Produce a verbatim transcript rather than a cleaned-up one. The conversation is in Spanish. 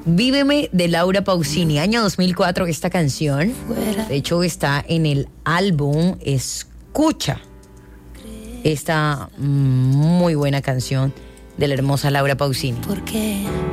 Víveme de Laura Pausini, año dos mil cuatro esta canción. De hecho está en el álbum Escucha. Esta muy buena canción de la hermosa Laura Pausini. ¿Por qué?